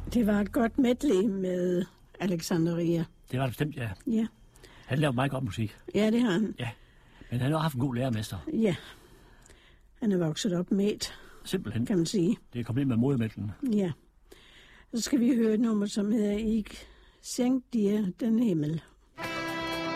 Det var et godt medley med Alexander Ria. Det var det bestemt, ja. Ja. Han lavede meget godt musik. Ja, det har han. Ja, men han har haft en god lærermester. Ja. Han er vokset op med et, Simpelthen. kan man sige. Det er kommet ind med modermælken. Ja. Så skal vi høre et nummer, som hedder Ik sænk dir den himmel.